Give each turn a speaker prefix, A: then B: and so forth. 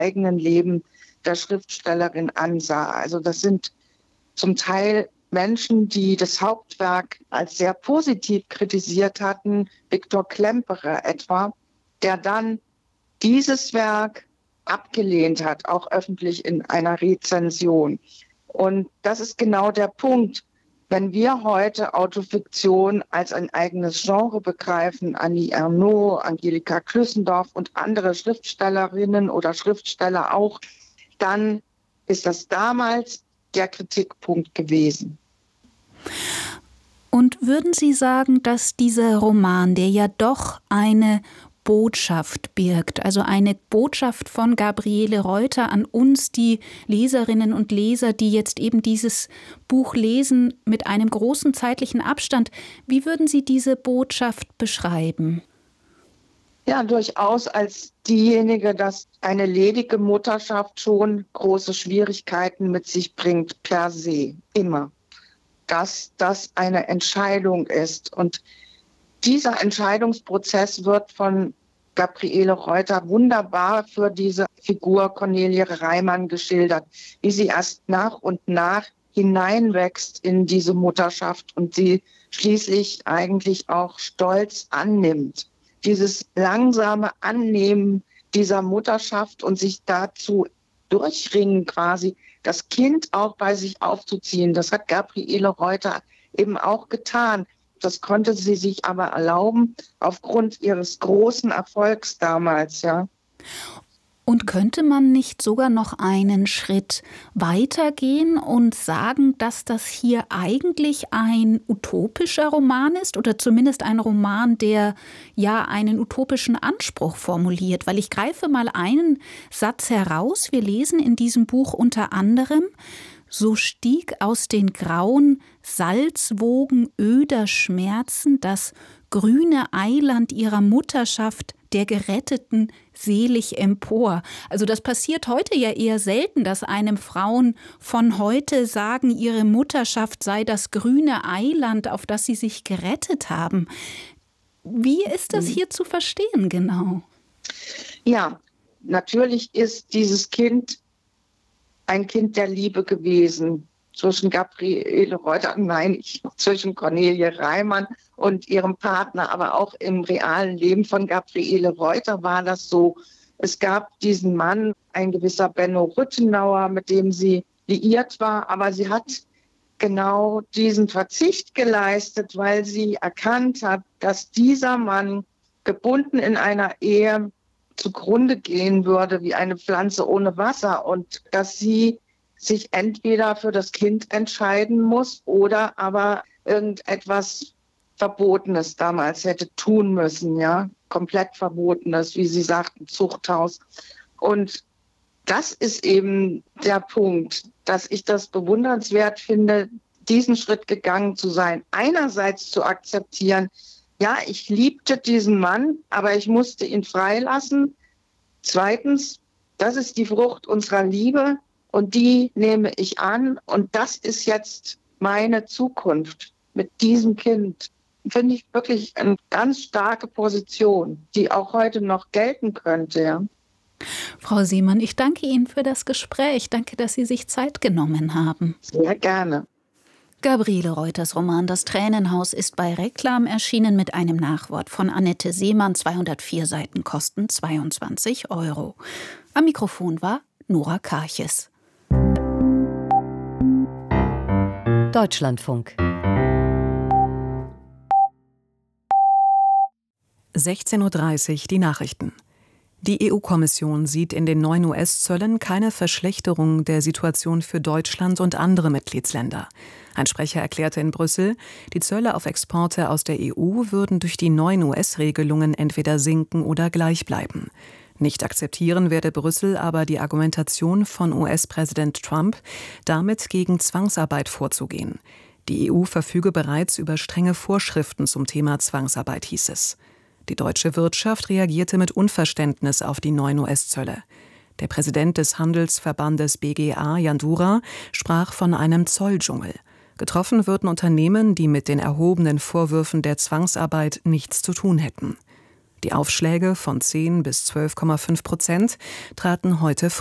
A: eigenen Leben der Schriftstellerin ansah. Also das sind zum Teil Menschen, die das Hauptwerk als sehr positiv kritisiert hatten, Viktor Klemperer etwa, der dann dieses Werk abgelehnt hat, auch öffentlich in einer Rezension. Und das ist genau der Punkt. Wenn wir heute Autofiktion als ein eigenes Genre begreifen, Annie Ernaux, Angelika Klüssendorf und andere Schriftstellerinnen oder Schriftsteller auch, dann ist das damals der Kritikpunkt gewesen.
B: Und würden Sie sagen, dass dieser Roman, der ja doch eine Botschaft birgt, also eine Botschaft von Gabriele Reuter an uns, die Leserinnen und Leser, die jetzt eben dieses Buch lesen mit einem großen zeitlichen Abstand, wie würden Sie diese Botschaft beschreiben?
A: Ja, durchaus als diejenige, dass eine ledige Mutterschaft schon große Schwierigkeiten mit sich bringt, per se, immer. Dass das eine Entscheidung ist. Und dieser Entscheidungsprozess wird von Gabriele Reuter wunderbar für diese Figur Cornelie Reimann geschildert, wie sie erst nach und nach hineinwächst in diese Mutterschaft und sie schließlich eigentlich auch stolz annimmt. Dieses langsame Annehmen dieser Mutterschaft und sich dazu durchringen quasi, das Kind auch bei sich aufzuziehen. Das hat Gabriele Reuter eben auch getan. Das konnte sie sich aber erlauben aufgrund ihres großen Erfolgs damals, ja.
B: Und könnte man nicht sogar noch einen Schritt weitergehen und sagen, dass das hier eigentlich ein utopischer Roman ist oder zumindest ein Roman, der ja einen utopischen Anspruch formuliert? Weil ich greife mal einen Satz heraus. Wir lesen in diesem Buch unter anderem: So stieg aus den grauen Salzwogen öder Schmerzen das grüne Eiland ihrer Mutterschaft der Geretteten selig empor. Also das passiert heute ja eher selten, dass einem Frauen von heute sagen, ihre Mutterschaft sei das grüne Eiland, auf das sie sich gerettet haben. Wie ist das hier zu verstehen genau?
A: Ja, natürlich ist dieses Kind ein Kind der Liebe gewesen. Zwischen Gabriele Reuter, zwischen Cornelie Reimann und ihrem Partner, aber auch im realen Leben von Gabriele Reuter war das so. Es gab diesen Mann, ein gewisser Benno Rüttenauer, mit dem sie liiert war, aber sie hat genau diesen Verzicht geleistet, weil sie erkannt hat, dass dieser Mann gebunden in einer Ehe zugrunde gehen würde wie eine Pflanze ohne Wasser und dass sie sich entweder für das Kind entscheiden muss oder aber irgendetwas Verbotenes damals hätte tun müssen, ja, komplett Verbotenes, wie Sie sagten, Zuchthaus. Und das ist eben der Punkt, dass ich das bewundernswert finde, diesen Schritt gegangen zu sein. Einerseits zu akzeptieren, ja, ich liebte diesen Mann, aber ich musste ihn freilassen. Zweitens, das ist die Frucht unserer Liebe und die nehme ich an und das ist jetzt meine Zukunft mit diesem Kind. Finde ich wirklich eine ganz starke Position, die auch heute noch gelten könnte. Ja.
B: Frau Seemann, ich danke Ihnen für das Gespräch. Danke, dass Sie sich Zeit genommen haben.
A: Sehr gerne.
B: Gabriele Reuters Roman Das Tränenhaus ist bei Reklam erschienen mit einem Nachwort von Annette Seemann. 204 Seiten kosten 22 €. Am Mikrofon war Nora Karches.
C: Deutschlandfunk.
D: 16:30 Uhr die Nachrichten. Die EU-Kommission sieht in den neuen US-Zöllen keine Verschlechterung der Situation für Deutschland und andere Mitgliedsländer. Ein Sprecher erklärte in Brüssel, die Zölle auf Exporte aus der EU würden durch die neuen US-Regelungen entweder sinken oder gleich bleiben. Nicht akzeptieren werde Brüssel aber die Argumentation von US-Präsident Trump, damit gegen Zwangsarbeit vorzugehen. Die EU verfüge bereits über strenge Vorschriften zum Thema Zwangsarbeit, hieß es. Die deutsche Wirtschaft reagierte mit Unverständnis auf die neuen US-Zölle. Der Präsident des Handelsverbandes BGA, Jan Dura, sprach von einem Zolldschungel. Getroffen würden Unternehmen, die mit den erhobenen Vorwürfen der Zwangsarbeit nichts zu tun hätten. Die Aufschläge von 10 bis 12,5% traten heute